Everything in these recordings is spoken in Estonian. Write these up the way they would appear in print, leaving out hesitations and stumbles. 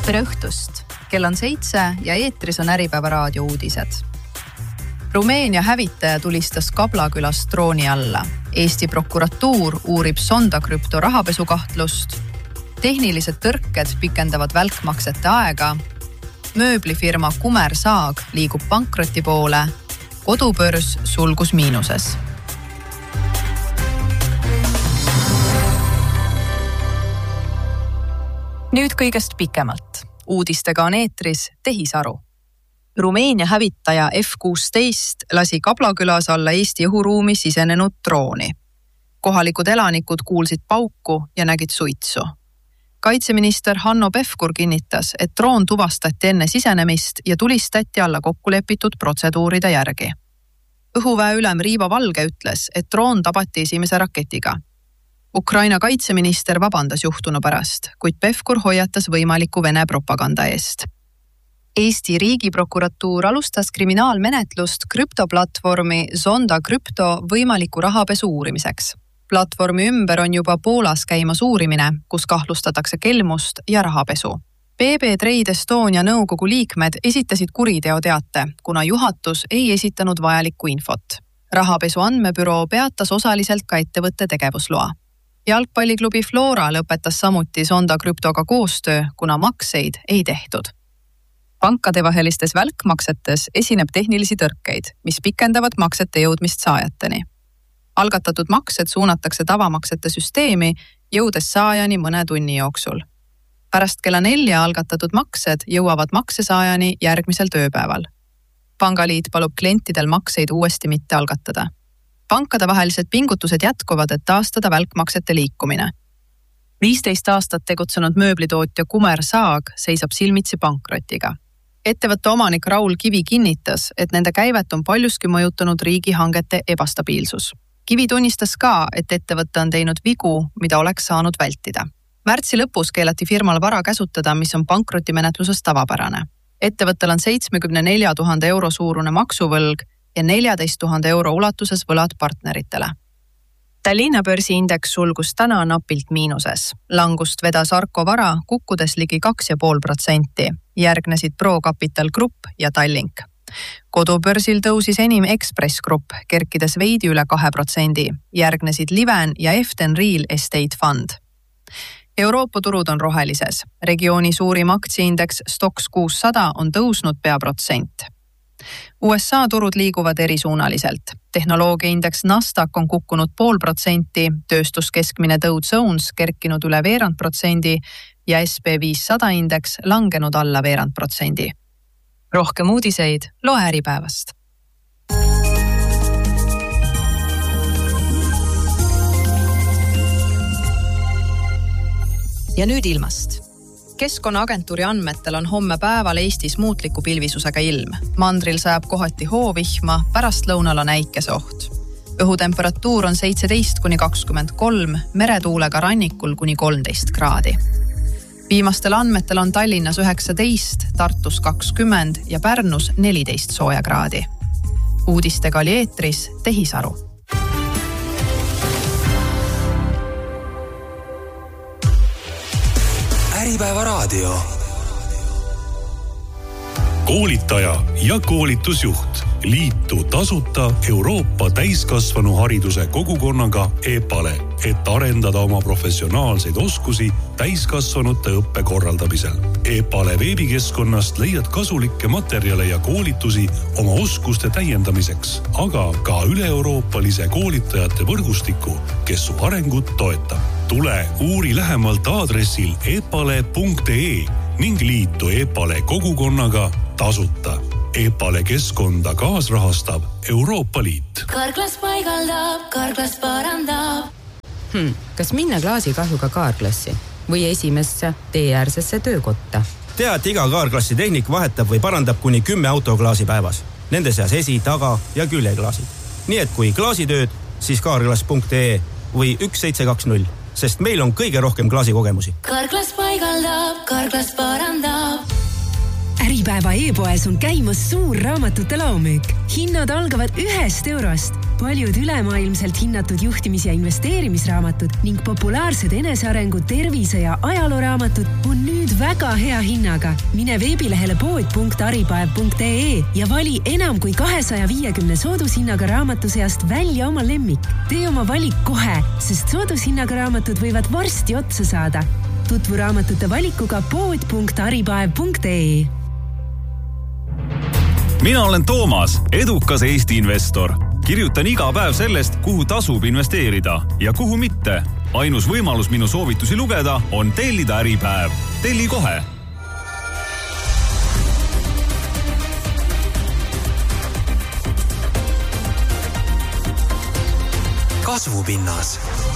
Tere õhtust! Kell on 7 ja eetris on Äripäeva raadio uudised. Rumeenia hävitaja tulistas Kablakülas drooni alla. Eesti prokuratuur uurib Sonda Crypto rahapesukahtlust. Tehnilised tõrked pikendavad välkmaksete aega. Mööblifirma Kumer Saag liigub pankroti poole. Kodubörs sulgus miinuses. Nüüd kõigest pikemalt. Uudistega on eetris Tehisaru. Rumeenia hävitaja F-16 lasi Kablakülas alla Eesti õhuruumi sisenenud drooni. Kohalikud elanikud kuulsid pauku ja nägid suitsu. Kaitseminister Hanno Pevkur kinnitas, et droon tuvastati enne sisenemist ja tulistati alla kokkulepitud protseduuride järgi. Õhuväe ülem Riivo Valge ütles, et droon tabati esimese raketiga. Ukraina kaitseminister vabandas juhtunu pärast, kuid Pevkur hoiatas võimaliku Vene propaganda eest. Eesti riigiprokuratuur alustas kriminaalmenetlust krüptoplatvormi Sonda Crypto võimaliku rahapesu uurimiseks. Platvormi ümber on juba Poolas käimas uurimine, kus kahtlustatakse kelmust ja rahapesu. BB Trade Estonia nõukogu liikmed esitasid kuriteoteate, kuna juhatus ei esitanud vajalikku infot. Rahapesu andmebüroo peatas osaliselt ka ettevõtte tegevusloa. Jalgpalliklubi Flora lõpetas samuti Sonda Cryptoga koostöö, kuna makseid ei tehtud. Pankadevahelistes välkmaksetes esineb tehnilisi tõrkeid, mis pikendavad maksete jõudmist saajateni. Algatatud maksed suunatakse tavamaksete süsteemi, jõudes saajani mõne tunni jooksul. Pärast kella 4 algatatud maksed jõuavad maksesaajani järgmisel tööpäeval. Pangaliit palub klientidel makseid uuesti mitte algatada. Pankadevahelised pingutused jätkuvad, et taastada välkmaksete liikumine. 15 aastat tegutsenud mööblitootja Kumer Saag seisab silmitsi pankrotiga. Ettevõtte omanik Raul Kivi kinnitas, et nende käivet on paljuski mõjutanud riigihangete ebastabiilsus. Kivi tunnistas ka, et ettevõtte on teinud vigu, mida oleks saanud vältida. Märtsi lõpus keelati firmal vara käsutada, mis on pankrotimenetluses tavapärane. Ettevõttel on 74 000 euro suurune maksuvõlg ja 14 000 euro ulatuses võlad partneritele. Tallinna börsiindeks sulgus täna napilt miinuses. Langust vedas Arko Vara, kukkudes ligi 2,5%. Järgnesid ProCapital Group ja Tallink. Kodubörsil tõusis enim Express Group, kerkides veidi üle 2%. Järgnesid Liven ja Eften Real Estate Fund. Euroopa turud on rohelises. Regiooni suurim aktsiaindeks Stoxx 600 on tõusnud pea %. USA turud liiguvad erisuunaliselt. Tehnoloogiaindeks Nasdaq on kukkunud 0,5%, tööstuskeskmine Dow Jones kerkinud üle 0,5% ja SP500 indeks langenud alla 0,5%. Rohkem uudiseid loe Äripäevast. Ja nüüd ilmast. Keskkonnaagentuuri andmetel on homme päeval Eestis muutliku pilvisusega ilm. Mandril sajab kohati hoovihma, pärast lõunal on äikeseoht. Õhutemperatuur on 17–23, meretuulega rannikul kuni 13 kraadi. Viimastel andmetel on Tallinnas 19, Tartus 20 ja Pärnus 14 sooja kraadi. Uudistega oli eetris Tehisaru. Äripäeva raadio. Koolitaja ja koolitusjuht. Liitu tasuta Euroopa täiskasvanu hariduse kogukonnaga EPALE, et arendada oma professionaalseid oskusi täiskasvanute õppe korraldamisel. EPALE veebikeskkonnast leiad kasulikke materjale ja koolitusi oma oskuste täiendamiseks, aga ka üle-euroopalise koolitajate võrgustiku, kes su arengut toetab. Tule uuri lähemalt aadressil epale.ee ning liitu EPALE kogukonnaga tasuta. EPALE keskkonda kaasrahastab Euroopa Liit. Karklas paigaldab, karklas parandab. Kas minna klaasikahjuga kaarklassi või esimesse teeäärsesse töökotta? Tea, et iga kaarklassi tehnik vahetab või parandab kuni 10 autoklaasi päevas. Nende seas esi-, taga- ja küljeklaasid. Nii et kui klaasitööd, siis kaarklas.ee või 1720, sest meil on kõige rohkem klaasikogemusi. Karklas paigaldab, karklas parandab. Äripäeva e-poes on käimas suur raamatute laomüük. Hinnad algavad 1 eurost. Paljud ülemaailmselt hinnatud juhtimis- ja investeerimisraamatud ning populaarsed enesearengu, tervise ja ajalooraamatud on nüüd väga hea hinnaga. Mine veebilehele pood.aripaev.ee ja vali enam kui 250 soodushinnaga raamatu seast välja oma lemmik. Tee oma valik kohe, sest soodushinnaga raamatud võivad varsti otsa saada. Tutvu raamatute valikuga pood.aripaev.ee. Mina olen Toomas, edukas Eesti investor. Kirjutan iga päev sellest, kuhu tasub investeerida ja kuhu mitte. Ainus võimalus minu soovitusi lugeda on tellida Äripäev. Telli kohe! Kasvupinnas.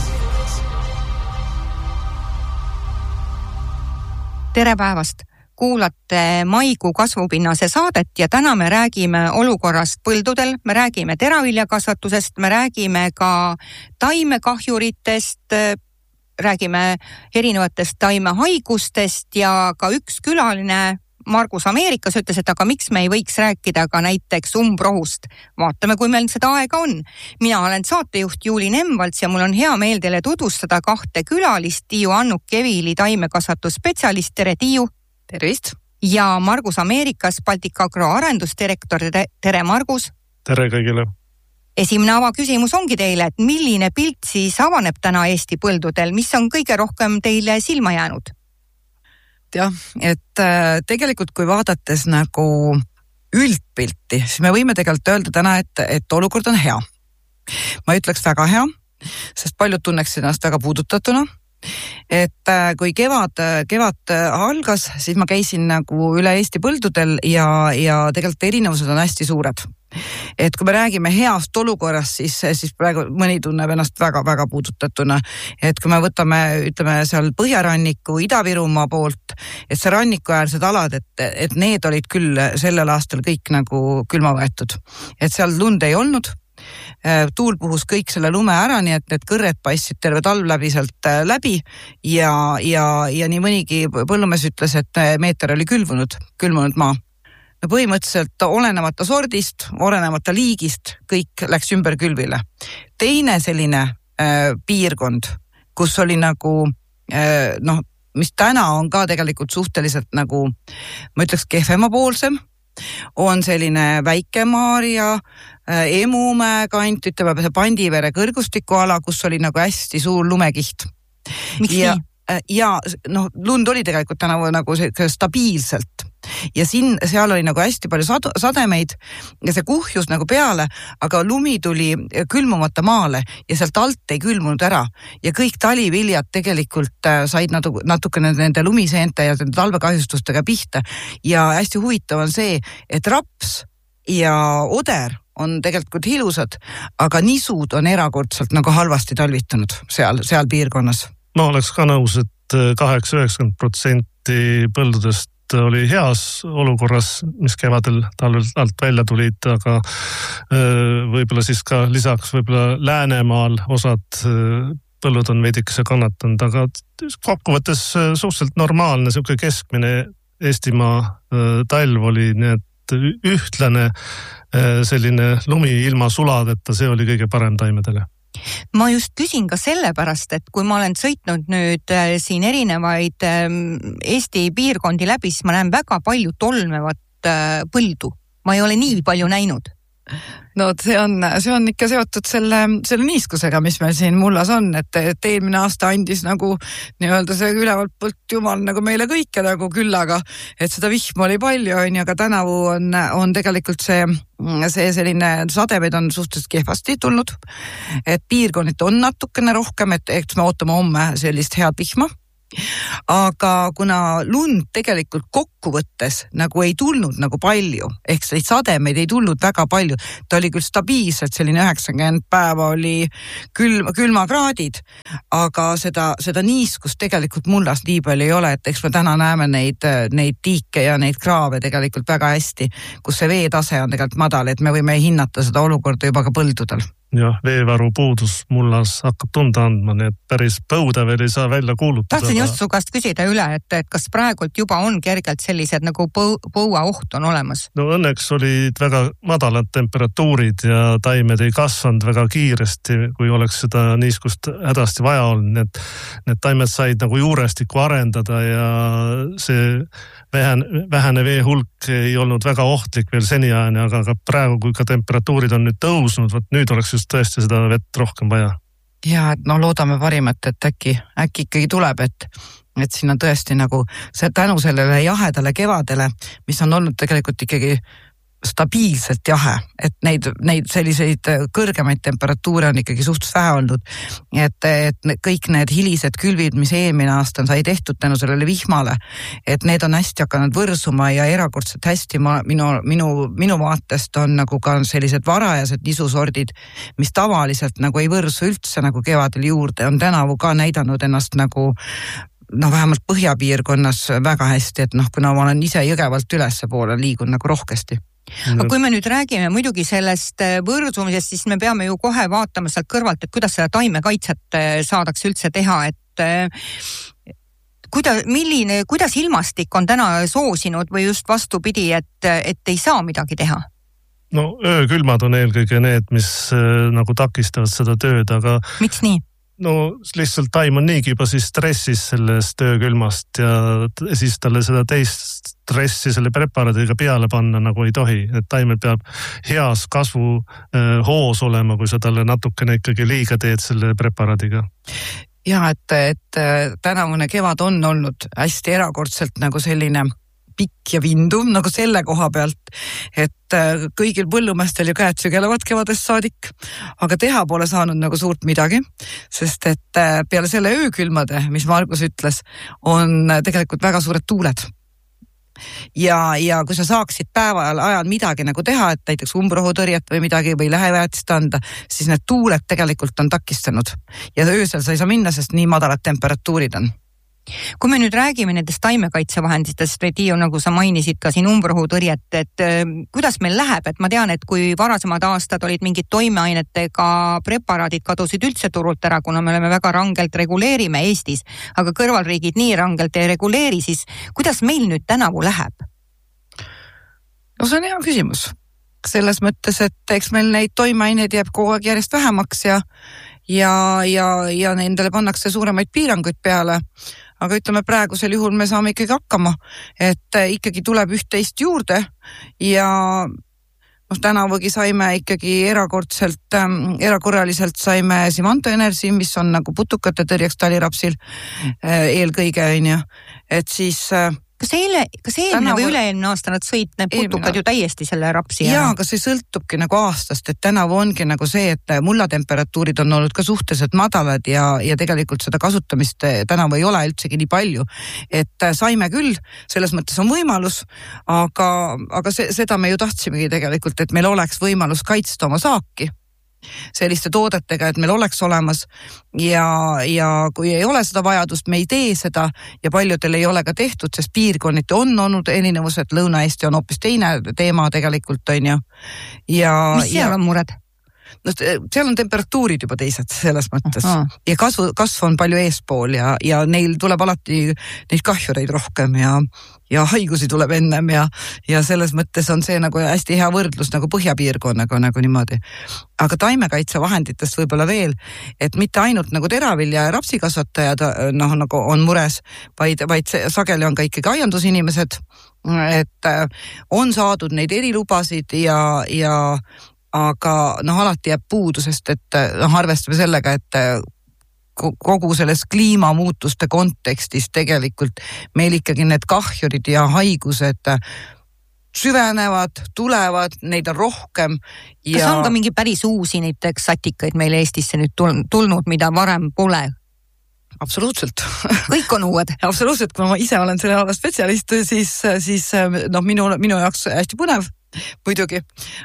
Tere päevast! Kuulate maikuu kasvupinnase saadet ja täna me räägime olukorrast põldudel, me räägime teraviljakasvatusest, me räägime ka taimekahjuritest, räägime erinevatest taimehaigustest ja ka üks külaline Margus Ameerikas ütles, et aga miks me ei võiks rääkida ka näiteks umbrohust. Vaatame, kui meil seda aega on. Mina olen saatejuht Juuli Nemvalts ja mul on hea meel teile tutvustada 2 külalist, Tiiu Annuk-Kevili taimekasvatusspetsialist. Tere Tiiu! Tervist! Ja Margus Ameerikas, Baltic Agro arendusdirektor. Tere Margus! Tere kõigile! Esimene avaküsimus ongi teile, et milline pilt siis avaneb täna Eesti põldudel, mis on kõige rohkem teile silma jäänud? Jah, et tegelikult kui vaadates nagu üldpilti, siis me võime tegelikult öelda täna, et olukord on hea. Ma ütleks väga hea, sest paljud tunneks ennast väga puudutatuna. Et kui kevad algas, siis ma käisin nagu üle Eesti põldudel ja tegelikult erinevused on hästi suured. Et kui me räägime heast olukorrast, siis praegu mõni tunneb ennast väga-väga puudutatuna. Et kui me võtame, ütleme, seal Põhjaranniku, Ida-Virumaa poolt, et see rannikuäärsed alad, et need olid küll sellel aastal kõik nagu külma võetud. Et seal lund ei olnud. Tuul puhus kõik selle lume ära, nii et need kõrred paistsid terve talv läbi sealt läbi ja nii mõnigi põllumees ütles, et meeter oli külmunud maa. Põhimõtteliselt olenemata sordist, olenemata liigist, kõik läks ümber külvile. Teine selline piirkond, kus oli nagu, mis täna on ka tegelikult suhteliselt nagu, ma ütleks kehvemapoolsem, on selline Väike-Maarja, Emumäe kant, ütleme see Pandivere kõrgustiku ala, kus oli nagu hästi suur lumekiht. Miks nii? Ja lund oli tegelikult tänavu nagu stabiilselt ja seal oli nagu hästi palju sademeid ja see kuhjus nagu peale, aga lumi tuli külmumata maale ja sealt alt ei külmunud ära ja kõik taliviljad tegelikult said natukene nende lumiseente ja talvekahjustustega pihta ja hästi huvitav on see, et raps ja oder on tegelikult ilusad, aga nisud on erakordselt nagu halvasti talvitunud seal piirkonnas. Ma oleks ka nõus, et 8-90% põldudest oli heas olukorras, mis kevadel talvel alt välja tulid, aga võib-olla siis ka lisaks võib-olla Läänemaal osad põllud on veidikese kannatanud, aga kokkuvõttes suhteliselt normaalne, selline keskmine Eestimaa talv oli, nii et ühtlane selline lumi ilma suladeta, see oli kõige parem taimedele. Ma just küsin ka sellepärast, et kui ma olen sõitnud nüüd siin erinevaid Eesti piirkondi läbi, siis ma näen väga palju tolmevat põldu. Ma ei ole nii palju näinud. No see on ikka seotud selle niiskusega, mis meil siin mullas on, et eelmine aasta andis nagu nii-öelda see ülevalt poolt jumal nagu meile kõike nagu küllaga, et seda vihma oli palju, aga tänavu on tegelikult see selline sademeid on suhteliselt kehvasti tulnud, et piirkonnit on natukene rohkem, et eks me ootame homme sellist head vihma. Aga kuna lund tegelikult kokkuvõttes nagu ei tulnud nagu palju, ehk neid sademeid ei tulnud väga palju, ta oli küll stabiilselt, selline 90 päeva oli külmakraadid, aga seda niiskust tegelikult mullas nii palju ei ole, et eks me täna näeme neid tiike ja neid kraave tegelikult väga hästi, kus see veetase on tegelikult madal, et me võime hinnata seda olukorda juba ka põldudel. jah, veevaru puudus mullas hakkab tunda andma, nii et päris põuda veel ei saa välja kuulutada. Tahtsin just su käest küsida üle, et kas praegult juba on kergelt sellised nagu põua oht on olemas? No õnneks olid väga madalad temperatuurid ja taimed ei kasvanud väga kiiresti, kui oleks seda niiskust hädasti vaja olnud. Need taimed said nagu juurestikku arendada ja see vähene vee hulk ei olnud väga ohtlik veel seniajani, aga praegu, kui ka temperatuurid on nüüd tõusnud, võt nüüd oleks just tõesti seda vett rohkem vaja. Ja, et no loodame parimat, et äkki ikkagi tuleb, et siin on tõesti nagu see tänu sellele jahedale kevadele, mis on olnud tegelikult ikkagi stabiilselt jahe, et neid selliseid kõrgemaid temperatuure on ikkagi suhteliselt vähe olnud, et kõik need hilised külvid, mis eelmine aasta sai tehtud tänu sellele vihmale, et need on hästi hakanud võrsuma ja erakordselt hästi minu vaatest on nagu ka sellised varajased nisusordid, mis tavaliselt nagu ei võrsu üldse nagu kevadel juurde, on tänavu ka näidanud ennast nagu vähemalt põhjapiirkonnas väga hästi, et kuna ma olen ise Jõgevalt ülesse poole liigun nagu rohkesti. Aga kui me nüüd räägime muidugi sellest võrsumisest, siis me peame ju kohe vaatama sealt kõrvalt, et kuidas seda taimekaitset saadakse üldse teha, et kuidas ilmastik on täna soosinud või just vastupidi, et ei saa midagi teha? No öökülmad on eelkõige need, mis nagu takistavad seda tööd, aga... Miks nii? No lihtsalt taim on niigi juba siis stressis sellest öökülmast ja siis talle seda teist stressi selle preparaadiga peale panna nagu ei tohi, et taimel peab heas kasvu hoos olema, kui sa talle natukene ikkagi liiga teed selle preparaadiga. Ja, et tänavune kevad on olnud hästi erakordselt nagu selline pikk ja vindu nagu selle koha pealt, et kõigil põllumeestel ju käed sügelevad kevadest saadik, aga teha pole saanud nagu suurt midagi, sest et peale selle öökülmade, mis Margus ütles, on tegelikult väga suured tuuled. Ja kui sa saaksid päeva ajal midagi nagu teha, et näiteks umbrohutõrjet või midagi või läheväetist anda, siis need tuuled tegelikult on takistanud ja öösel sa ei saa minna, sest nii madalad temperatuurid on. Kui me nüüd räägime nendest taimekaitsevahenditest, Tiiu, nagu sa mainisid ka siin umbrohutõrjet, et kuidas meil läheb, et ma tean, et kui varasemad aastad olid mingid toimeainetega preparaadid kadusid üldse turult ära, kuna me oleme väga rangelt reguleerime Eestis, aga kõrvalriigid nii rangelt ei reguleeri, siis kuidas meil nüüd tänavu läheb? No see on hea küsimus. Selles mõttes, et eks meil neid toimeaineid jääb kogu aeg järjest vähemaks ja nendele pannakse suuremaid piiranguid peale. Aga ütleme, praegusel juhul me saame ikkagi hakkama, et ikkagi tuleb üht-teist juurde ja tänavugi saime ikkagi erakorraliselt saime Simanto Energy, mis on nagu putukate tõrjeks talirapsil eelkõige, et siis... Kas eelmine või üle-eelmine aasta nad sõid need putukad ju täiesti selle rapsi? Jaa, aga see sõltubki nagu aastast, et tänavu ongi nagu see, et mullatemperatuurid on olnud ka suhteliselt madalad ja tegelikult seda kasutamist tänavu ei ole üldsegi nii palju. Et saime küll, selles mõttes on võimalus, aga seda me ju tahtsimegi tegelikult, et meil oleks võimalus kaitsta oma saaki selliste toodetega, et meil oleks olemas ja kui ei ole seda vajadust, me ei tee seda ja paljudel ei ole ka tehtud, sest piirkonniti on olnud erinevused, Lõuna-Eesti on hoopis teine teema tegelikult, on ju. Mis seal on mured? No, seal on temperatuurid juba teised selles mõttes ja kasv on palju eespool ja neil tuleb alati neid kahjureid rohkem ja haigusi tuleb ennem ja selles mõttes on see nagu hästi hea võrdlus nagu põhjapiirkonnaga nagu niimoodi. Aga taimekaitsevahenditest võib-olla veel, et mitte ainult nagu teravilja ja rapsikasvatajad nagu on mures, vaid sageli on ka ikkagi aiandusinimesed, et on saadud neid erilubasid ja aga alati jääb puudusest, et arvestame sellega, et kogu selles kliimamuutuste kontekstis tegelikult meil ikkagi need kahjurid ja haigused süvenevad, tulevad, neid on rohkem. Kas on ka mingi päris uusi näiteks satikaid meil Eestisse nüüd tulnud, mida varem pole? Absoluutselt. Kõik on uued. Absoluutselt, kui ma ise olen selle ala spetsialist, siis minu jaoks hästi põnev. Muidugi,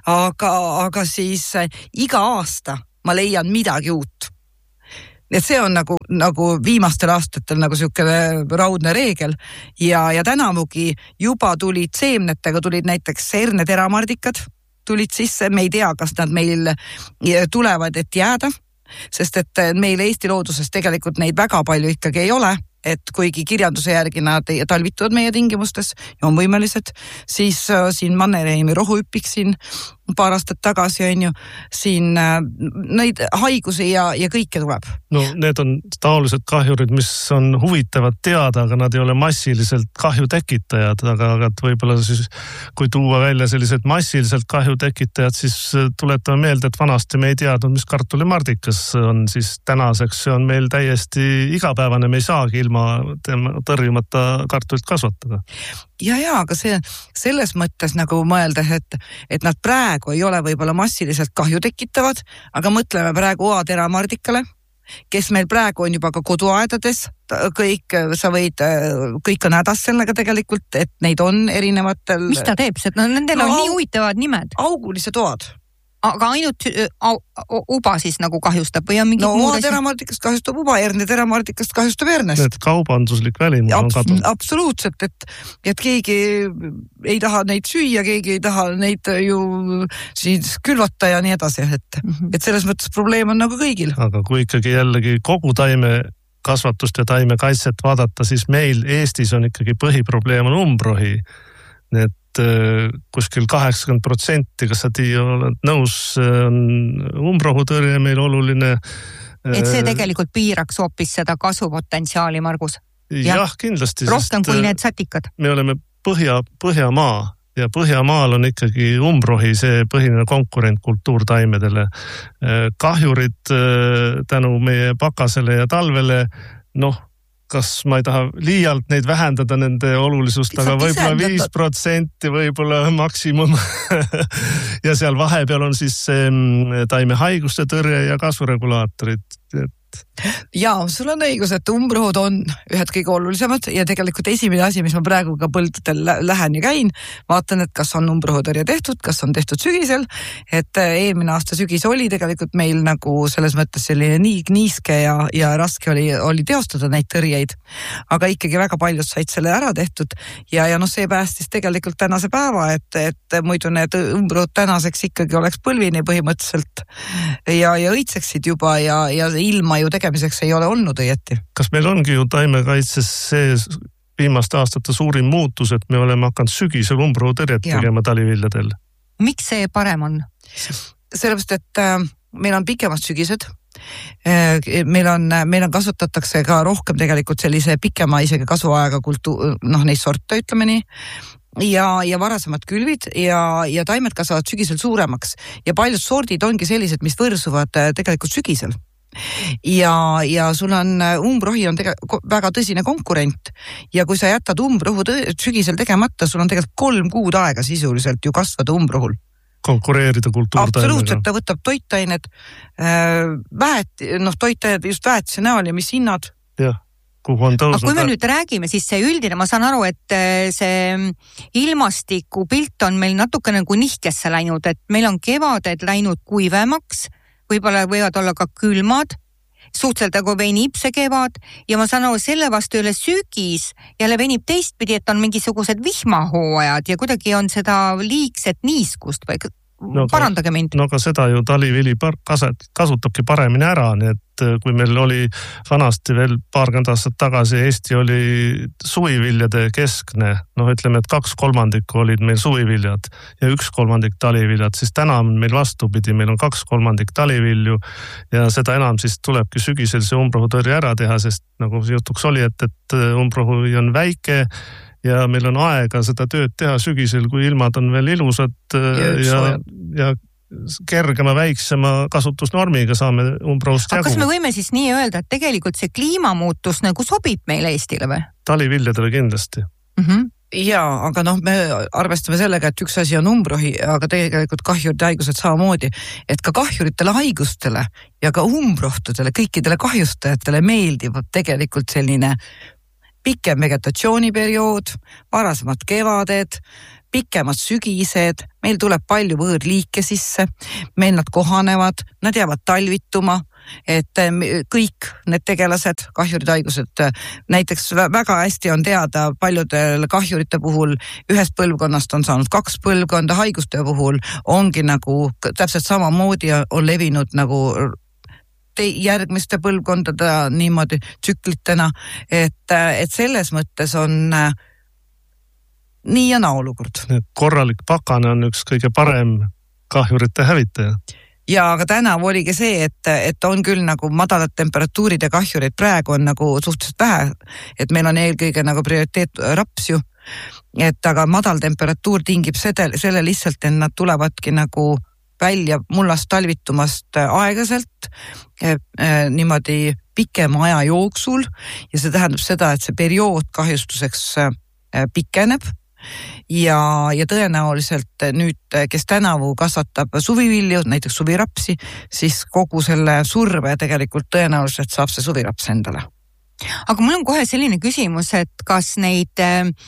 aga siis iga aasta ma leian midagi uut. Et see on nagu viimastel aastatel nagu selline raudne reegel ja tänavugi juba tulid seemnetega, tulid näiteks herneteraamardikad, tulid sisse, me ei tea, kas nad meil tulevad, et jääda, sest et meil Eesti looduses tegelikult neid väga palju ikkagi ei ole, et kuigi kirjanduse järgi nad talvituvad meie tingimustes ja on võimelised, siis siin Mannerheimi rohuhüppik siin paar aastat tagasi on ju, siin neid haigusi ja kõike tuleb. No need on taolised kahjurid, mis on huvitavad teada, aga nad ei ole massiliselt kahju tekitajad, aga võib-olla siis, kui tuua välja sellised massiliselt kahju tekitajad, siis tuletame meelde, et vanasti me ei teadnud, mis kartulimardikas on, siis tänaseks see on meil täiesti igapäevane, me ei saagi ilma tõrjumata kartulit kasvatada. Ja, aga selles mõttes nagu mõeldes, et nad praegu ei ole võib-olla massiliselt kahju tekitavad, aga mõtleme praegu oateramardikale, kes meil praegu on juba ka koduaedades, kõik on hädas sellega tegelikult, et neid on erinevatel... Mis ta teeb? Nendel on nii huvitavad nimed. Augulised oad. Aga ainult uba siis nagu kahjustab või on mingid muud asjad? Teramardikast kahjustab uba, teramardikast kahjustab ernest. Need kaubanduslik välimus on kadunud. Absoluutselt, et keegi ei taha neid süüa, keegi ei taha neid ju siis külvata ja nii edasi, et selles mõttes probleem on nagu kõigil. Aga kui ikkagi jällegi kogu taime kasvatust ja taimekaitset vaadata, siis meil Eestis on ikkagi põhiprobleem on umbrohi. Need kuskil 80%, kas sa oled nõus, on umbrohutõrje meil oluline. Et see tegelikult piiraks hoopis seda kasvupotentsiaali, Margus? Jah, kindlasti. Rohkem kui need sätikad. Me oleme Põhjamaa ja Põhjamaal on ikkagi umbrohi see põhiline konkurent kultuurtaimedele. Kahjurid tänu meie pakasele ja talvele, kas ma ei taha liialt neid vähendada nende olulisust, aga võib-olla 5% võib-olla maksimum. Ja seal vahepeal on siis taimehaiguste tõrje ja kasvuregulaatorid. Jaa, sul on õigus, et umbrohud on ühed kõige olulisemad ja tegelikult esimene asi, mis ma praegu ka põldudel lähen ja käin, vaatan, et kas on umbrohutõrje tehtud, kas on tehtud sügisel, et eelmine aasta sügis oli tegelikult meil nagu selles mõttes selline nii niiske ja raske oli teostada neid tõrjeid, aga ikkagi väga paljud said selle ära tehtud ja see päästis tegelikult tänase päeva, et muidu need umbrohud tänaseks ikkagi oleks põlvini põhimõtteliselt ja õitseksid juba ja ilma ju tegemiseks ei ole olnud õieti. Kas meil ongi ju taimekaitses see viimaste aastate suurim muutus, et me oleme hakanud sügisel umbrohutõrjet tegema taliviljadel? Miks see parem on? Sellepärast, et meil on pikemad sügised. Meil on kasutatakse ka rohkem tegelikult sellise pikema isegi kasvuaega neid sorte, ütleme nii. Ja varasemad külvid ja taimed kasvavad sügisel suuremaks ja paljud sordid ongi sellised, mis võrsuvad tegelikult sügisel. Ja sul on umbrohi on väga tõsine konkurent ja kui sa jätad umbrohu sügisel tegemata, sul on tegelikult 3 kuud aega sisuliselt ju kasvada umbrohul. Konkureerida kultuurtaimega. Absoluutselt, ta võtab toitained, toitained just väetise näol ja mis hinnad. Jah, kuhu on tõusnud. Aga kui me nüüd räägime, siis see üldine, ma saan aru, et see ilmastiku pilt on meil natuke nagu nihkesse läinud, et meil on kevaded läinud kuivemaks, võib-olla võivad olla ka külmad, suhteliselt nagu venib see kevad ja ma saan aru, selle vastu üle sügis jälle venib teistpidi, et on mingisugused vihmahooajad ja kuidagi on seda liigset niiskust või parandage mind. No ka seda ju talivili kasutabki paremini ära, nii et kui meil oli vanasti veel 20 aastat tagasi, Eesti oli suviviljade keskne, ütleme, et 2/3 olid meil suviviljad ja 1/3 taliviljad, siis täna on meil vastupidi, meil on 2/3 talivilju ja seda enam siis tulebki sügisel see umbrohutõrje ära teha, sest nagu jutuks oli, et umbrohu on väike ja meil on aega seda tööd teha sügisel, kui ilmad on veel ilusad ja kergema, väiksema kasutusnormiga saame umbrohust jagu. Aga kas me võime siis nii öelda, et tegelikult see kliimamuutus nagu sobib meile Eestile või? Taliviljadele kindlasti. Jaa, aga me arvestame sellega, et üks asi on umbrohi, aga tegelikult kahjurite haigused samamoodi, et ka kahjuritele haigustele ja ka umbrohtudele, kõikidele kahjustajatele meeldib tegelikult selline pikem vegetatsiooniperiood, varasemad kevaded, pikemad sügised, meil tuleb palju võõrliike sisse, meil nad kohanevad, nad jäävad talvituma et kõik need tegelased, kahjurid, haigused, näiteks väga hästi on teada paljudel kahjurite puhul ühest põlvkonnast on saanud 2 põlvkonda, haiguste puhul ongi nagu täpselt samamoodi on levinud nagu järgmiste põlvkondade niimoodi tsüklitena, et selles mõttes on nii ja naa olukord. Korralik pakane on üks kõige parem kahjurite hävitaja. Ja aga tänavu oligi see, et on küll nagu madalad temperatuurid ja kahjurid praegu on nagu suhteliselt vähe, et meil on eelkõige nagu prioriteet raps ju, et aga madal temperatuur tingib selle lihtsalt, et nad tulevadki nagu välja mullast talvitumast aeglaselt, niimoodi pikema aja jooksul ja see tähendab seda, et see periood kahjustuseks pikeneb ja tõenäoliselt nüüd, kes tänavu kasvatab suvivilju, näiteks suvirapsi, siis kogu selle surve tegelikult tõenäoliselt saab see suviraps endale. Aga mul on kohe selline küsimus, et kas neid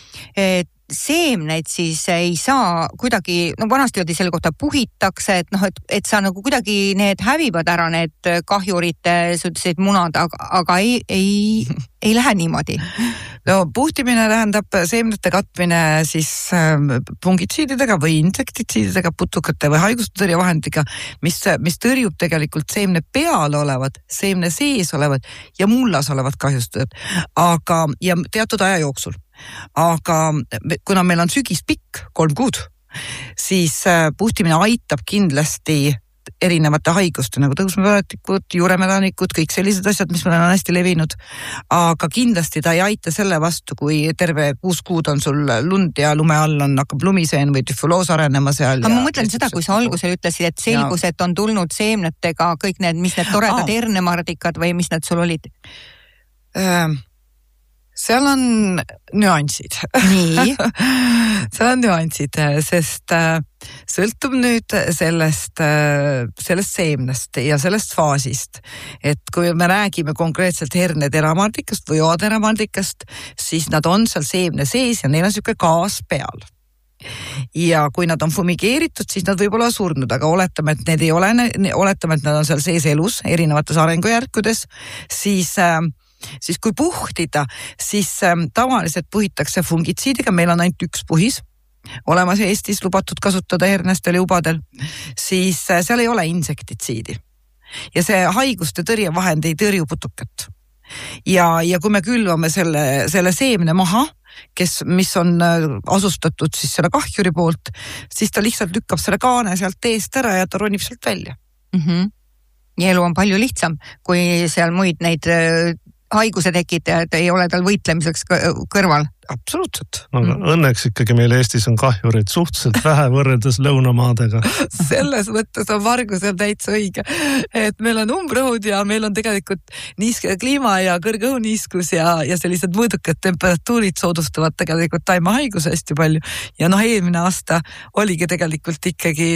seemneid siis ei saa kuidagi, no vanasti öeldi selle kohta puhitakse, et noh, et sa nagu kuidagi need hävivad ära, need kahjurite sellised munad, aga ei lähe niimoodi. No puhtimine tähendab seemnete katmine siis fungitsiididega või insektitsiididega, putukate või haigustõrjevahendiga, mis tõrjub tegelikult seemne peal olevad, seemne sees olevad ja mullas olevad kahjustajad, aga ja teatud aja jooksul. Aga kuna meil on sügis pikk, 3 kuud, siis puhtimine aitab kindlasti erinevate haiguste nagu tõusmepõletikud, juuremälanikud, kõik sellised asjad, mis meil on hästi levinud, aga kindlasti ta ei aita selle vastu, kui terve 6 kuud on sul lund ja lume all hakkab lumiseen või tüfuloos arenema seal. Aga ma mõtlen seda, kui sa algusel ütlesid, et selgus, et on tulnud seemnetega kõik need, mis need toredad hernemardikad või mis need sul olid? Seal on nüansid. Nii? Seal on nüansid, sest sõltub nüüd sellest seemnest ja sellest faasist. Et kui me räägime konkreetselt herneteramartikast või oateramartikast, siis nad on seal seemne sees ja neil on selline gaas peal. Ja kui nad on fumigeeritud, siis nad võib olla surnud, aga oletame, et need ei ole, oletame, et nad on seal sees elus erinevates arengujärkudes, siis kui puhtida, siis tavaliselt puhitakse fungitsiidiga, meil on ainult 1 puhis olemas Eestis lubatud kasutada hernestel ja ubadel, siis seal ei ole insektitsiidi. Ja see haiguste tõrjevahend ei tõrju putukat. Ja kui me külvame selle seemne maha, mis on asustatud siis selle kahjuri poolt, siis ta lihtsalt lükkab selle kaane sealt eest ära ja ta ronib sealt välja. Ja elu on palju lihtsam, kui seal muid neid haiguse tekitajad ei ole tal võitlemiseks kõrval. Absoluutselt. Aga õnneks ikkagi meil Eestis on kahjurid suhteliselt vähe võrreldes lõunamaadega. Selles mõttes on Margus täitsa õige, et meil on umbrõhud ja meil on tegelikult niiske kliima ja kõrge õhuniiskus ja sellised mõõdukad temperatuurid soodustavad tegelikult taimehaiguse hästi palju. Ja eelmine aasta oligi tegelikult ikkagi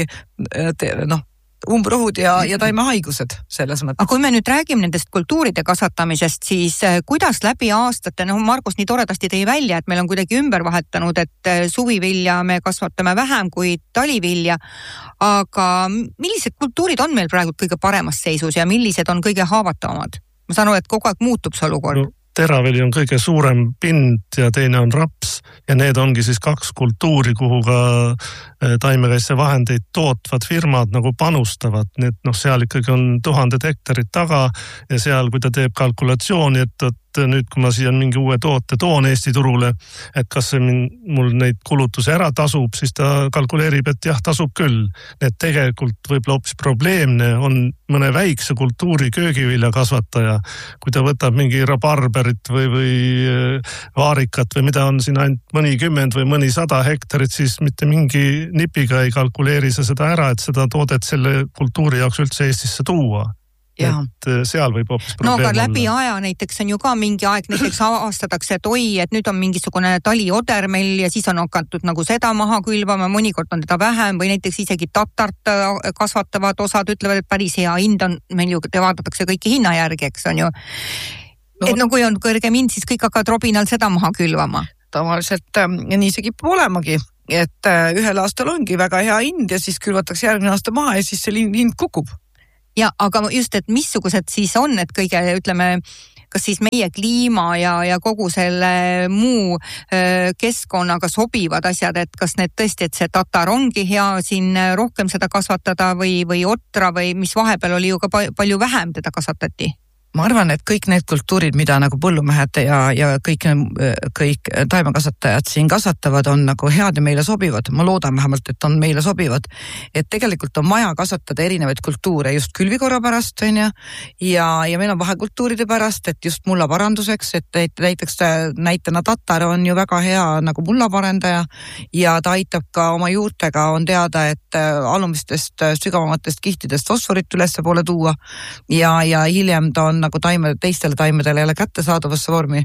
umbrõhud ja taimehaigused selles mõttes. Aga kui me nüüd räägime nendest kultuuride kasvatamisest, siis kuidas läbi aastate, Margus nii toredasti tõi välja, et meil on kuidagi ümber vahetanud, et suvivilja me kasvatame vähem kui talivilja, aga millised kultuurid on meil praegu kõige paremas seisus ja millised on kõige haavatavamad? Ma saan aru, et kogu aeg muutub see olukord. Teravili on kõige suurem pind ja teine on raps ja need ongi siis 2 kultuuri, kuhu ka taimekaitsevahendeid tootvad firmad nagu panustavad. Need, seal ikkagi on 1000 hektarit taga ja seal, kui ta teeb kalkulatsiooni, et nüüd, kui ma siia mingi uue toote toon Eesti turule, et kas see mul neid kulutusi ära tasub, siis ta kalkuleerib, et jah, tasub küll. Need tegelikult võib-olla hoopis probleemne on mõne väikse kultuuri köögivilja kasvataja, kui ta võtab mingi rabarberit või vaarikat või mida on siin ainult mõnikümmend või mõni 100 hektarit, siis mitte mingi nipiga ei kalkuleeri seda ära, et seda toodet selle kultuuri jaoks üldse Eestisse tuua. Ja. Et seal võib hoopis probleem olla. Aga läbi aja näiteks on ju ka mingi aeg, näiteks avastatakse, et et nüüd on mingisugune talioder meil ja siis on hakatud nagu seda maha külvama, mõnikord on teda vähem või näiteks isegi tatart kasvatavad osad ütlevad, et päris hea hind on, meil ju vaadatakse kõiki hinna järgi, eks on ju. Et kui on kõrgem hind, siis kõik hakkavad robinal seda maha külvama. Tavaliselt nii see kipub olemagi, et ühel aastal ongi väga hea hind ja siis külvatakse järgmine aasta maha ja siis see hind kukub. Ja aga just, et missugused siis on, et kõige, ütleme, kas siis meie kliima ja kogu selle muu keskkonnaga sobivad asjad, et kas need tõesti, et see tatar ongi hea siin rohkem seda kasvatada või otra või mis vahepeal oli ju ka palju vähem teda kasvatati? Ma arvan, et kõik need kultuurid, mida nagu põllumehed ja kõik taimekasvatajad siin kasvatavad, on nagu head ja meile sobivad. Ma loodan vähemalt, et on meile sobivad. Et tegelikult on vaja kasvatada erinevaid kultuure just külvikorra pärast, on ja meil on vahekultuuride pärast, et just mulla paranduseks, et näiteks näitena tatar on ju väga hea nagu mulla parendaja ja ta aitab ka oma juurtega, on teada, et alumistest sügavamatest kihtidest fosforit ülesse poole tuua ja hiljem ta on nagu teistele taimedele jälle kättesaadavasse vormi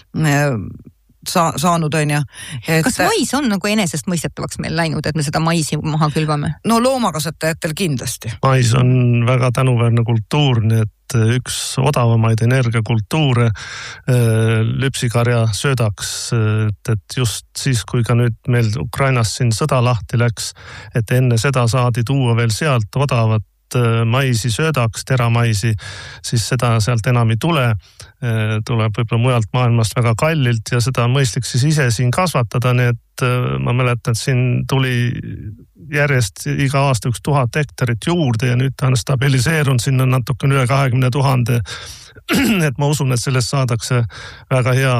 saanud, on ju. Kas mais on nagu enesest mõistetavaks meil läinud, et me seda maisi maha külvame? No loomakasvatajatel kindlasti. Mais on väga tänuväärne kultuur, nii et üks odavamaid energiakultuure lüpsikarja söödaks, et just siis, kui ka nüüd meil Ukrainas siin sõda lahti läks, et enne seda saadi tuua veel sealt odavat maisi söödaks, teramaisi, siis seda sealt enam ei tule. Tuleb võib-olla mujalt maailmast väga kallilt ja seda mõistlik siis ise siin kasvatada, nii et ma mäletan, et siin tuli järjest iga aasta 1000 hektarit juurde ja nüüd ta on stabiliseerunud sinna natuke üle 20 000. Et ma usun, et sellest saadakse väga hea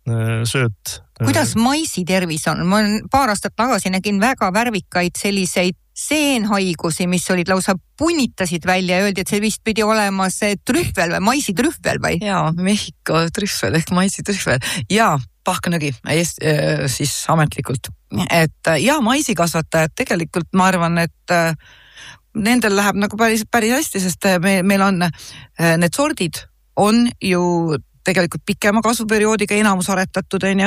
sööt. Kuidas maisi tervis on? Ma paar aastat tagasi nägin väga värvikaid selliseid seenhaigusi, mis olid lausa punnitasid välja ja öeldi, et see vist pidi olema see trühvel või maisi trühvel või? Jaa, Mehhiko trühvel ehk maisi trühvel. Jaa, pahknõgi siis ametlikult. Et maisi kasvatajad tegelikult ma arvan, et nendel läheb nagu päris hästi, sest meil on need sordid on ju tegelikult pikema kasvuperioodiga enamus aretatud, on ju.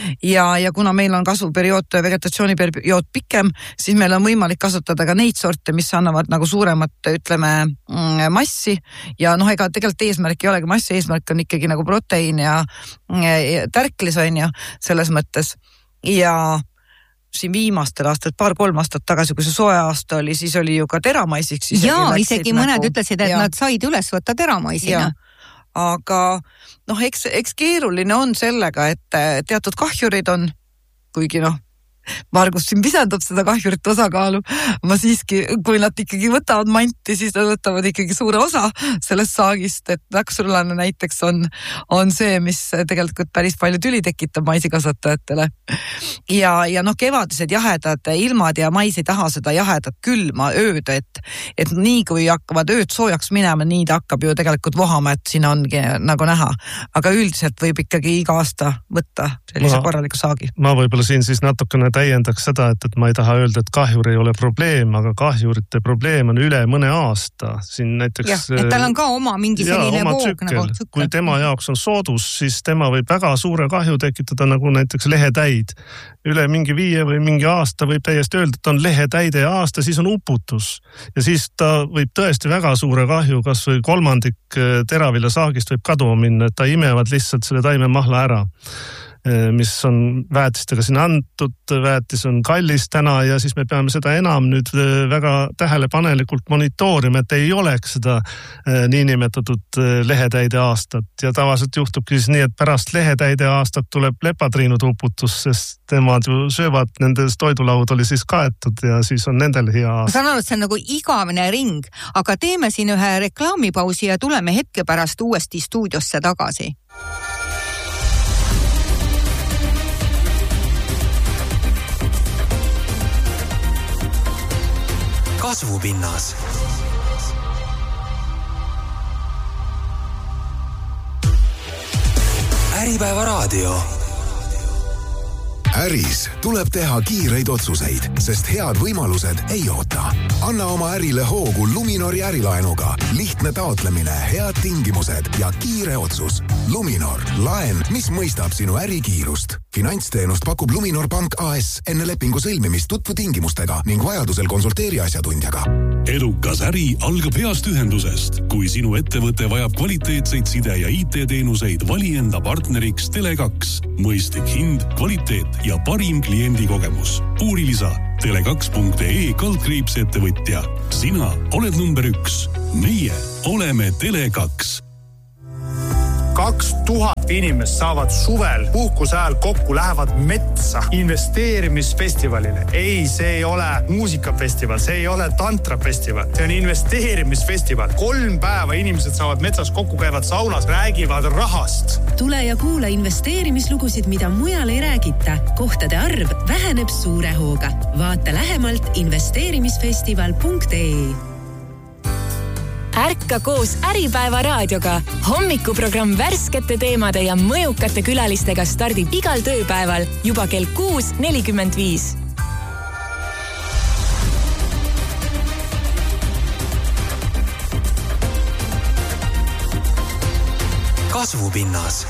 Ja kuna meil on kasvuperiood, vegetatsiooniperiood pikem, siis meil on võimalik kasutada ka neid sorte, mis annavad nagu suuremat, ütleme, massi. Ja ega tegelikult eesmärk ei olegi massi, eesmärk on ikkagi nagu proteiin ja tärklis, on ju, selles mõttes. Ja siin viimastel aastat, 2-3 aastat tagasi, kui see soe aasta oli, siis oli ju ka teramaisiks. Isegi mõned ütlesid, et nad said üles võtta teramaisina. Aga eks keeruline on sellega, et teatud kahjurid on, kuigi Margus siin pisendab seda kahjurit osakaalu, ma siiski, kui nad ikkagi võtavad manti, siis nad võtavad ikkagi suure osa sellest saagist, et naksurlane näiteks on see, mis tegelikult päris palju tüli tekitab maisikasvatajatele. Ja kevadised jahedad ilmad ja mais ei taha seda jahedat külma ööd, et nii kui hakkavad ööd soojaks minema, nii ta hakkab ju tegelikult vohama, et siin ongi nagu näha. Aga üldiselt võib ikkagi iga aasta võtta sellise korraliku saagi. Ma võibolla siin siis natukene täiendaks seda, et ma ei taha öelda, et kahjur ei ole probleem, aga kahjurite probleem on üle mõne aasta. Siin näiteks... et tal on ka oma mingi selline voog nagu tsükkel. Kui tema jaoks on soodus, siis tema võib väga suure kahju tekitada nagu näiteks lehetäid. Üle mingi 5 või mingi aasta võib täiesti öelda, et on lehetäide aasta, siis on uputus. Ja siis ta võib tõesti väga suure kahju, kas või 1/3 teravilja saagist võib kaduma minna, et ta imevad lihtsalt selle taime mahla ära. Mis on väetistega siin antud, väetis on kallis täna ja siis me peame seda enam nüüd väga tähelepanelikult monitoorima, et ei oleks seda niinimetatud lehetäide aastat. Ja tavaliselt juhtubki siis nii, et pärast lehetäide aastat tuleb lepatriinud uputus, sest temad ju söövad, nendes toidulaud oli siis kaetud ja siis on nendel hea aasta. Ma saan aru, et see on nagu igavene ring, aga teeme siin ühe reklaamipausi ja tuleme hetke pärast uuesti stuudiosse tagasi. Kasvupinnas. Äripäeva raadio. Äris tuleb teha kiireid otsuseid, sest head võimalused ei oota. Anna oma ärile hoogu Luminori ärilaenuga. Lihtne taotlemine, head tingimused ja kiire otsus. Luminor, laen, mis mõistab sinu ärikiirust. Finantsteenust pakub Luminor Bank AS. Enne lepingu sõlmimist tutvu tingimustega ning vajadusel konsulteeri asjatundjaga. Edukas äri algab heast ühendusest. Kui sinu ettevõte vajab kvaliteetseid side- ja IT-teenuseid, vali enda partneriks Tele2. Mõistlik hind, kvaliteet ja parim kliendikogemus. Uuri lisa tele2.ee/ettevõtja. Sina oled number 1. meie oleme Tele2. 2000 inimest saavad suvel puhkuse ajal kokku, lähevad metsa investeerimisfestivalile. Ei, see ei ole muusikafestival, see ei ole tantrafestival, see on investeerimisfestival. 3 päeva inimesed saavad metsas kokku, käivad saunas, räägivad rahast. Tule ja kuula investeerimislugusid, mida mujal ei räägita. Kohtade arv väheneb suure hooga. Vaata lähemalt investeerimisfestival.ee. Ärka koos Äripäeva raadioga. Hommikuprogramm värskete teemade ja mõjukate külalistega stardib igal tööpäeval juba kell 6:45. Kasvupinnas.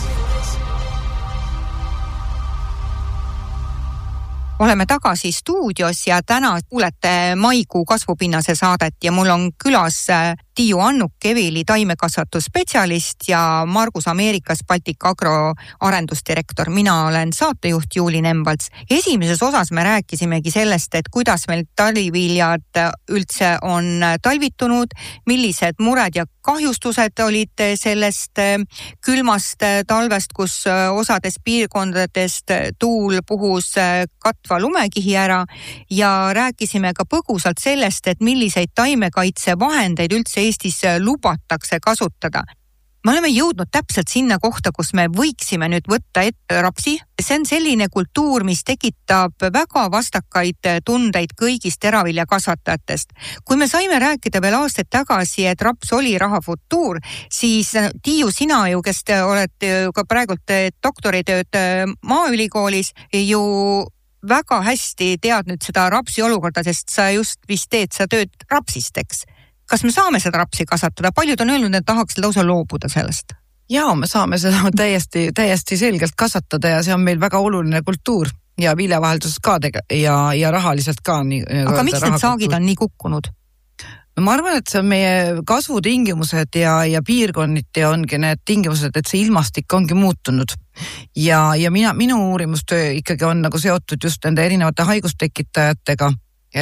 Oleme tagasi stuudios ja täna kuulete maikuu Kasvupinnase saadet ja mul on külas Tiiu Annuk-Kevili taimekasvatusspetsialist ja Margus Ameerikas Baltic Agro arendusdirektor. Mina olen saatejuht Juuli Nemvalts. Esimeses osas me rääkisimegi sellest, et kuidas meil taliviljad üldse on talvitunud, millised mured ja kahjustused olid sellest külmast talvest, kus osades piirkondadest tuul puhus katva lumekihi ära ja rääkisime ka põgusalt sellest, et milliseid taimekaitsevahendeid üldse Eestis lubatakse kasutada. Me oleme jõudnud täpselt sinna kohta, kus me võiksime nüüd võtta ette rapsi. See on selline kultuur, mis tekitab väga vastakaid tundeid kõigist teraviljakasvatajatest. Kui me saime rääkida veel aastaid tagasi, et raps oli rahafutuur, siis Tiiu, sina ju, kes te olete ka praegult doktoritööd Maaülikoolis, ju väga hästi tead nüüd seda rapsi olukorda, sest sa just vist teed sa tööd rapsist, eks? Kas me saame seda rapsi kasvatada? Paljud on öelnud, et tahaks lausa loobuda sellest. Jaa, me saame seda täiesti selgelt kasvatada ja see on meil väga oluline kultuur ja viljavaheldus ka ja rahaliselt ka. Aga miks need saagid on nii kukkunud? No ma arvan, et see on meie kasvutingimused ja piirkonniti ongi need tingimused, et see ilmastik ongi muutunud. Ja minu uurimustöö ikkagi on nagu seotud just nende erinevate haigustekitajatega.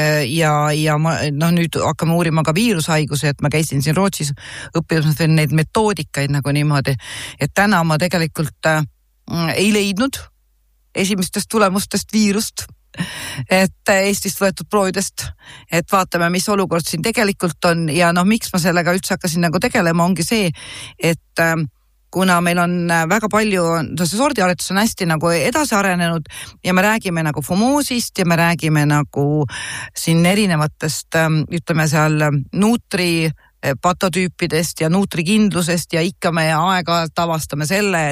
Ja ma nüüd hakkame uurima ka viirushaigusi, et ma käisin siin Rootsis õppimas neid metoodikaid nagu niimoodi, et täna ma tegelikult ei leidnud esimestest tulemustest viirust, et Eestist võetud proovidest, et vaatame, mis olukord siin tegelikult on ja miks ma sellega üldse hakkasin nagu tegelema, ongi see, et kuna meil on väga palju, see sordiaretus on hästi nagu edasi arenenud ja me räägime nagu fomoosist ja me räägime nagu siin erinevatest, ütleme seal nuutri patotüüpidest ja nuutrikindlusest ja ikka me aeg-ajalt avastame selle,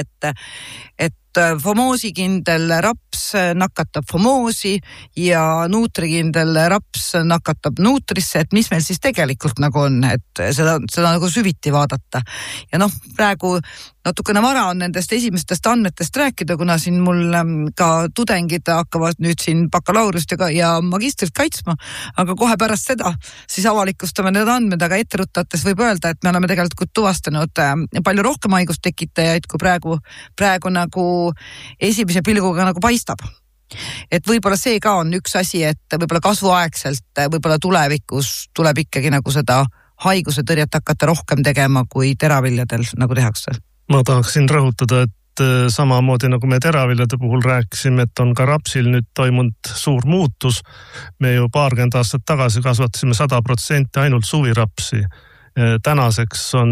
et fomoosikindel raps nakatab fomoosi ja nuutrikindel raps nakatab nuutrisse, et mis meil siis tegelikult nagu on, et seda nagu süviti vaadata. Ja praegu natukene vara on nendest esimestest andmetest rääkida, kuna siin mul ka tudengid hakkavad nüüd siin bakalaureust ja magistrit kaitsma, aga kohe pärast seda siis avalikustame need andmed, aga etteruttates võib öelda, et me oleme tegelikult tuvastanud palju rohkem haigustekitajaid, kui praegu nagu esimese pilguga nagu paistab. Et võib-olla see ka on üks asi, et võib-olla kasvuaegselt, võib-olla tulevikus tuleb ikkagi nagu seda haiguse tõrjet hakata rohkem tegema kui teraviljadel nagu tehakse. Ma tahaksin rõhutada, et samamoodi nagu me teraviljade puhul rääkisime, et on ka rapsil nüüd toimunud suur muutus. Me ju 20 aastat tagasi kasvatasime 100% ainult suvirapsi. Tänaseks on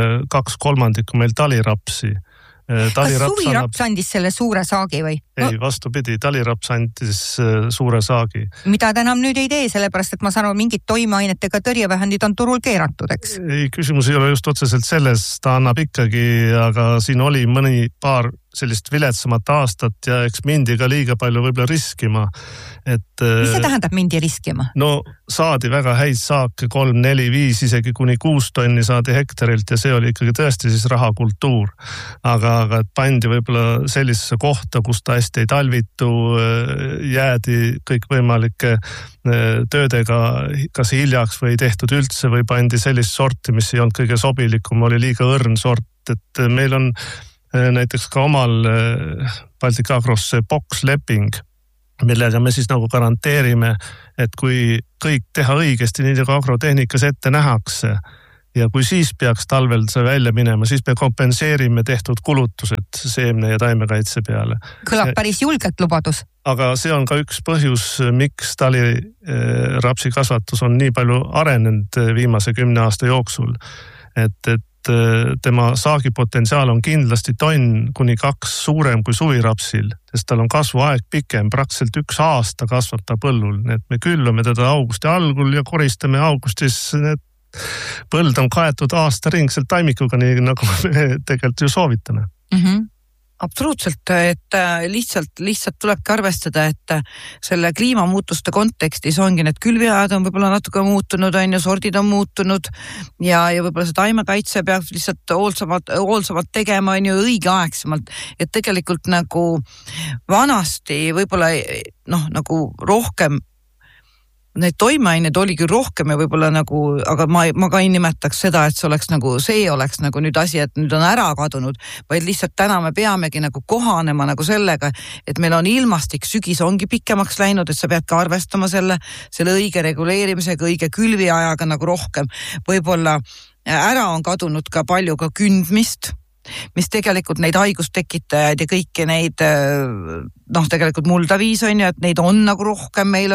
2/3 meil talirapsi. Kas suviraps andis selle suure saagi või? Ei, vastupidi, taliraps andis suure saagi. Mida ta enam nüüd ei tee, sellepärast, et ma saan mingid toimeainetega tõrjevahendid on turul keeratud, eks? Ei, küsimus ei ole just otseselt selles, ta annab ikkagi, aga siin oli paar sellist viletsamat aastat ja eks mindi ka liiga palju võib-olla riskima. Mis see tähendab mindi riskima? No saadi väga häid saake, 3, 4, 5, isegi kuni 6 tonni saadi hektarilt ja see oli ikkagi tõesti siis rahakultuur. Aga et pandi võib-olla sellisesse kohta, kus ta hästi ei talvitu, jäädi kõik võimalike töödega kas hiljaks või tehtud üldse või pandi sellist sorti, mis ei olnud kõige sobilikum, oli liiga õrn sort, et meil on näiteks ka omal Baltic Agros boksleping, millega me siis nagu garanteerime, et kui kõik teha õigesti, nii nagu agrotehnikas ette nähakse, ja kui siis peaks talvel see välja minema, siis me kompenseerime tehtud kulutused seemne ja taimekaitse peale. Kõlab päris julgelt lubadus. Aga see on ka üks põhjus, miks talirapsi kasvatus on nii palju arenenud viimase 10 aasta jooksul. Et tema saagipotentsiaal on kindlasti tonn kuni 2 suurem kui suvirapsil, sest tal on kasvuaeg pikem, praktiliselt 1 aasta kasvab ta põllul. Nii et me külvame teda augusti algul ja koristame augustis. Põld on kaetud aastaringselt taimikuga, nii nagu me tegelikult ju soovitame. Absoluutselt, et lihtsalt tulebki arvestada, et selle kliimamuutuste kontekstis ongi need külviajad on võib-olla natuke muutunud, sordid on muutunud ja võib-olla see taimekaitse peab lihtsalt hoolsamalt tegema õigeaegsemalt, et tegelikult nagu vanasti võib-olla nagu rohkem neid toimeaineid oli küll rohkem ja võib-olla nagu, aga ma ka ei nimetaks seda, et see oleks nagu nüüd asi, et nüüd on ära kadunud, vaid lihtsalt täna me peamegi nagu kohanema nagu sellega, et meil on ilmastik, sügis ongi pikemaks läinud, et sa pead ka arvestama selle õige reguleerimisega, õige külviajaga nagu rohkem. Võib-olla ära on kadunud ka palju ka kündmist, mis tegelikult neid haigustekitajaid ja kõiki neid tegelikult muldaviis et neid on nagu rohkem meil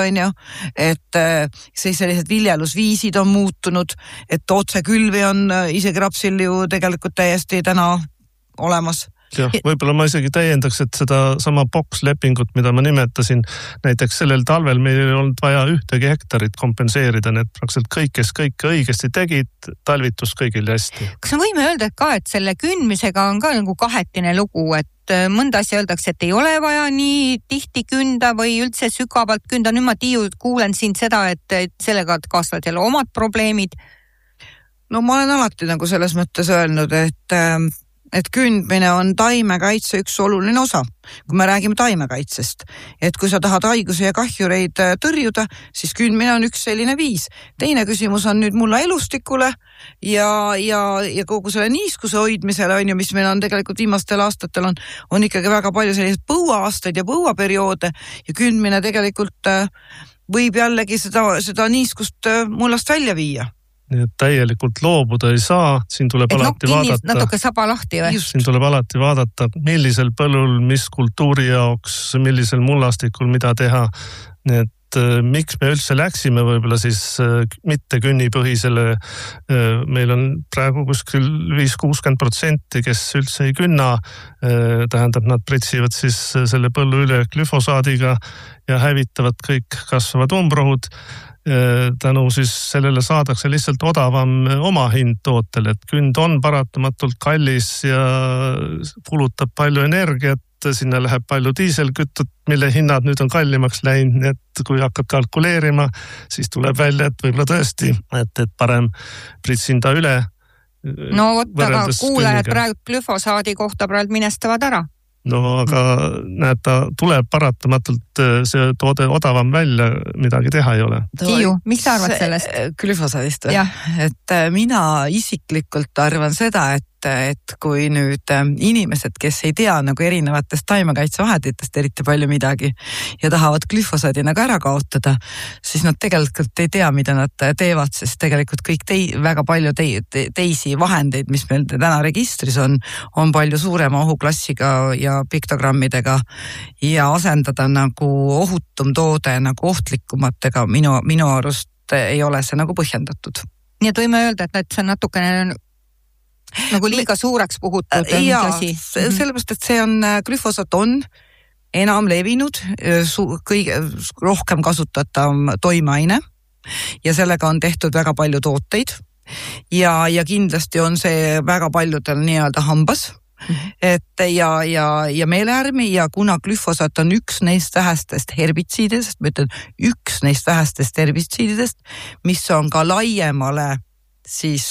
et sellised viljelusviisid on muutunud, et otsekülvi on isegi rapsil ju tegelikult täiesti täna olemas. Jah, võib-olla ma isegi täiendaks, et seda sama bokslepingut, mida ma nimetasin, näiteks sellel talvel meil ei olnud vaja 1 hektarit kompenseerida, need praktiliselt kõik, kes kõike õigesti tegid, talvitus kõigil hästi. Kas me võime öelda ka, et selle kündmisega on ka nagu kahetine lugu, et mõnda asja öeldakse, et ei ole vaja nii tihti künda või üldse sügavalt künda. Nüüd ma Tiiu kuulen siin seda, et sellega kaasvad jälle omad probleemid. No ma olen alati nagu selles mõttes öelnud, et kündmine on taimekaitse üks oluline osa, kui me räägime taimekaitsest. Et kui sa tahad haigusi ja kahjureid tõrjuda, siis kündmine on üks selline viis. Teine küsimus on nüüd mulla elustikule ja kogu selle niiskuse hoidmisele, mis meil on tegelikult viimastel aastatel on ikkagi väga palju sellised põuaaastaid ja põuaperioode ja kündmine tegelikult võib jällegi seda niiskust mullast välja viia. Nii et täielikult loobuda ei saa, siin tuleb alati vaadata. Natuke saba lahti või? Siin tuleb alati vaadata, millisel põllul, mis kultuuri jaoks, millisel mullastikul, mida teha. Nii et miks me üldse läksime võib-olla siis mitte künnipõhisele, meil on praegu kuskil 5-60%, kes üldse ei künna, tähendab, nad pritsivad siis selle põllu üle glüfosaadiga ja hävitavad kõik kasvavad umbrohud. Tänu siis sellele saadakse lihtsalt odavam oma hind tootel, et künd on paratamatult kallis ja kulutab palju energiat, sinna läheb palju diiselkütut, mille hinnad nüüd on kallimaks läinud, et kui hakkad kalkuleerima, siis tuleb välja, et võib-olla tõesti, et parem pritsinda üle. No aga kuulajad praegu glüfosaadi kohta praegu minestavad ära. No aga näed, ta tuleb paratamatult see toode odavam välja, midagi teha ei ole. Tiiu, mis sa arvad sellest? Glüfosaadist või? Et mina isiklikult arvan seda, et kui nüüd inimesed, kes ei tea nagu erinevatest taimekaitsevahenditest eriti palju midagi ja tahavad glüfosaadi nagu ära kaotada, siis nad tegelikult ei tea, mida nad teevad, sest tegelikult kõik väga palju teisi vahendeid, mis meil täna registris on palju suurema ohuklassiga ja piktogrammidega ja asendada nagu ohutum toode nagu ohtlikumatega minu arust ei ole see nagu põhjendatud. Nii et võime öelda, et see on natukene nagu liiga suureks puhutud. Jaa, sellepärast, et see on, glüfosaat on enam levinud, kõige rohkem kasutatav toimeaine ja sellega on tehtud väga palju tooteid ja kindlasti on see väga paljudel nii-öelda hambas. Et ja meelehärmi ja kuna glüfosaat on üks neist vähestest herbitsiididest, ma ütlen üks neist vähestest herbitsiididest, mis on ka laiemale siis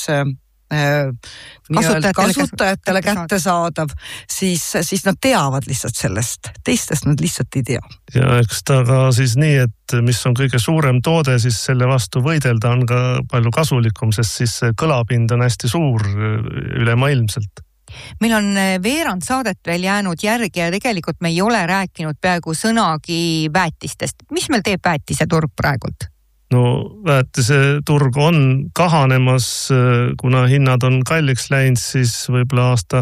kasutajatele kättesaadav, siis nad teavad lihtsalt sellest, teistest nad lihtsalt ei tea. Ja eks ta ka siis nii, et mis on kõige suurem toode, siis selle vastu võidelda on ka palju kasulikum, sest siis kõlapind on hästi suur ülemaailmselt. Meil on veerand saadet veel jäänud järgi ja tegelikult me ei ole rääkinud peaaegu sõnagi väetistest. Mis meil teeb väetiseturg praegult? no väetise turg on kahanemas, kuna hinnad on kalliks läinud, siis võib-olla aasta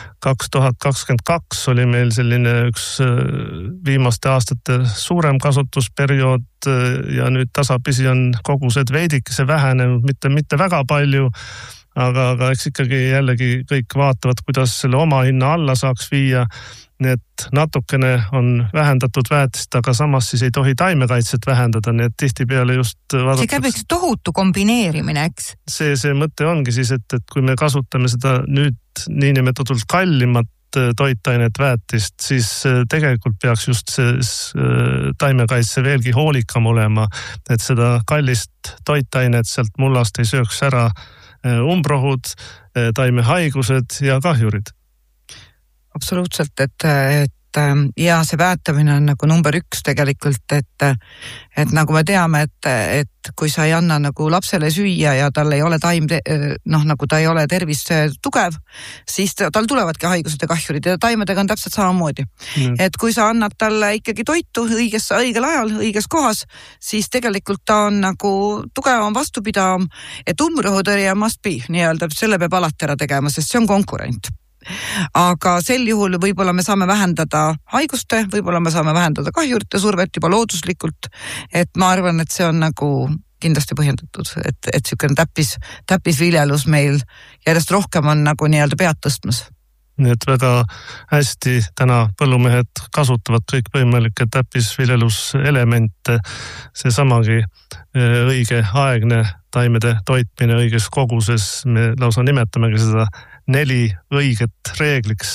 2022 oli meil selline üks viimaste aastate suurem kasutusperiood ja nüüd tasapisi on kogused veidikese vähenenud, mitte väga palju, aga eks ikkagi jällegi kõik vaatavad, kuidas selle oma hinna alla saaks viia. Nii et natukene on vähendatud väetist, aga samas siis ei tohi taimekaitset vähendada, nii et tihtipeale just vaadatakse. See käib üks tohutu kombineerimine, eks? See mõte ongi siis, et kui me kasutame seda nüüd niinimetatult kallimat toitainet väetist, siis tegelikult peaks just see taimekaitse veelgi hoolikam olema, et seda kallist toitainet sealt mullast ei sööks ära umbrohud, taimehaigused ja kahjurid. Absoluutselt, et ja see väetamine on nagu number 1 tegelikult, et nagu me teame, et kui sa ei anna nagu lapsele süüa ja tal ei ole nagu ta ei ole tervis tugev, siis tal tulevadki haigused ja kahjurid ja taimedega on täpselt samamoodi. Et kui sa annad talle ikkagi toitu õigel ajal, õiges kohas, siis tegelikult ta on nagu tugevam, vastupidavam, et umbrohutõrje must be, nii-öelda, selle peab alati ära tegema, sest see on konkurent. Aga sel juhul võib-olla me saame vähendada haiguste, võib-olla me saame vähendada kahjurite survet juba looduslikult, et ma arvan, et see on nagu kindlasti põhjendatud, et selline täppisviljelus meil järjest rohkem on nagu nii-öelda pead tõstmas. Nii et väga hästi täna põllumehed kasutavad kõik võimalikke täppisviljeluselemente, see samagi õige aegne taimede toitmine õiges koguses, me lausa nimetamegi seda 4 õiget reegliks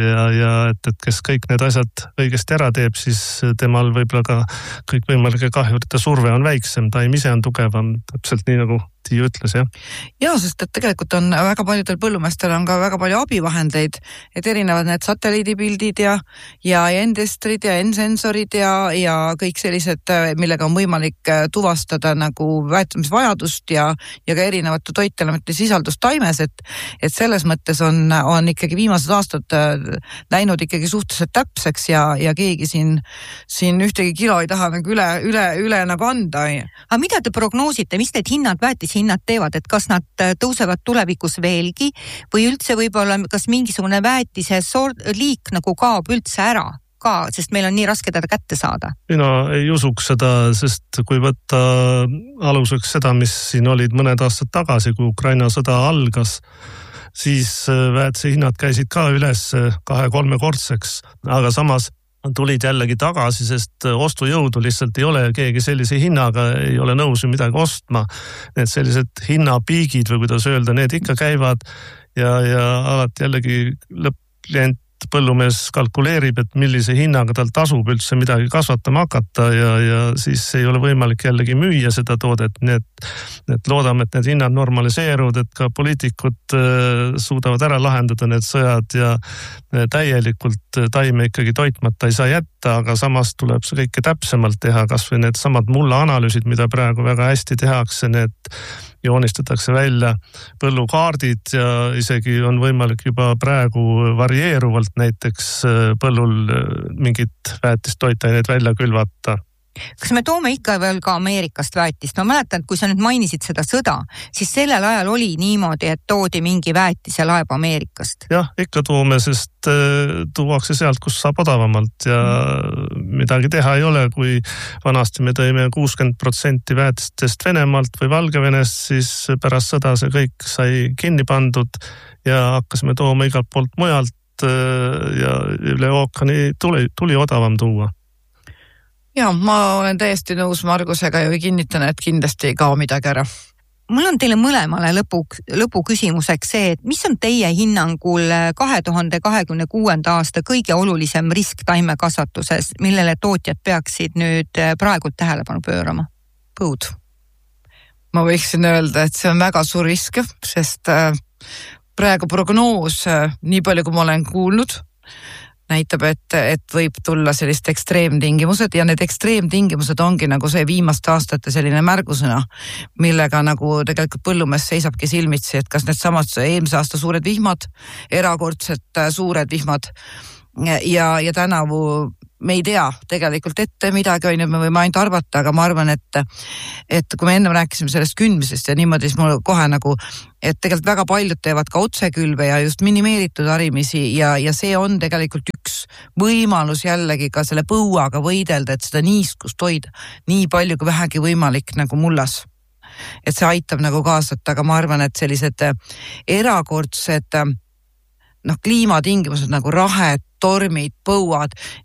ja et kes kõik need asjad õigesti ära teeb, siis temal võib-olla ka kõik võimalike kahjurite surve on väiksem, taim ise on tugevam, täpselt nii nagu Tiiu ütles, jah? Jaa, sest et tegelikult on väga paljudel põllumeestel on ka väga palju abivahendeid, et erinevad need satelliidipildid ja endestrid ja ensensorid ja kõik sellised, millega on võimalik tuvastada nagu väetamisvajadust ja ka erinevate toitelemete sisaldust taimes, et selles mõttes on ikkagi viimased aastad läinud ikkagi suhteliselt täpseks ja keegi siin ühtegi kilo ei taha nagu üle nagu anda. Aga mida te prognoosite, mis need hinnad teevad, et kas nad tõusevad tulevikus veelgi või üldse võib-olla kas mingisugune väetise liik nagu kaob üldse ära ka, sest meil on nii raske teda kätte saada? Mina ei usuks seda, sest kui võtta aluseks seda, mis siin olid mõned aastad tagasi, kui Ukraina sõda algas, siis väetise hinnad käisid ka üles 2-3-kordseks, aga samas tulid jällegi tagasi, sest ostujõudu lihtsalt ei ole, keegi sellise hinnaga ei ole nõus ju midagi ostma. Need sellised hinnapiigid või kuidas öelda, need ikka käivad ja alati jällegi lõppklient põllumees kalkuleerib, et millise hinnaga tal tasub üldse midagi kasvatama hakata ja siis ei ole võimalik jällegi müüa seda toodet, nii et loodame, et need hinnad normaliseeruvad, et ka poliitikud suudavad ära lahendada need sõjad ja täielikult taime ikkagi toitmata ei saa jätta, aga samas tuleb see kõike täpsemalt teha, kas või need samad mulla analüüsid, mida praegu väga hästi tehakse, need joonistatakse välja põllukaardid ja isegi on võimalik juba praegu varieeruvalt näiteks põllul mingit väetist toitaineid välja külvata. Kas me toome ikka veel ka Ameerikast väetist? Ma mäletan, et kui sa nüüd mainisid seda sõda, siis sellel ajal oli niimoodi, et toodi mingi väetise laeb Ameerikast. Jah, ikka toome, sest tuuakse sealt, kus saab odavamalt ja midagi teha ei ole, kui vanasti me tõime 60% väetistest Venemaalt või Valgevenest, siis pärast sõda see kõik sai kinni pandud ja hakkasime tooma igalt poolt mujalt ja üle ookeani tuli odavam tuua. Ja, ma olen täiesti nõus Margusega ja kinnitan, et kindlasti ei kao midagi ära. Mul on teile mõlemale lõpu küsimuseks see, et mis on teie hinnangul 2026. aasta kõige olulisem risk taimekasvatuses, millele tootjad peaksid nüüd praegu tähelepanu pöörama? Põud. Ma võiksin öelda, et see on väga suur risk, sest praegu prognoos, nii palju kui ma olen kuulnud, näitab, et võib tulla sellist ekstreemtingimused ja need ekstreemtingimused ongi nagu see viimaste aastate selline märgusõna, millega nagu tegelikult põllumees seisabki silmitsi, et kas need samad eelmise aasta suured vihmad, erakordselt suured vihmad ja tänavu me ei tea tegelikult ette midagi, on ju, me võime ainult arvata, aga ma arvan, et kui me enne rääkisime sellest kündmisest ja niimoodi, siis mul kohe nagu, et tegelikult väga paljud teevad ka otsekülve ja just minimeeritud harimisi ja see on tegelikult üks võimalus jällegi ka selle põuaga võidelda, et seda niiskust hoida nii palju kui vähegi võimalik nagu mullas. Et see aitab nagu kaasata, aga ma arvan, et sellised erakordsed kliimatingimused nagu rahed, tormid, põuad,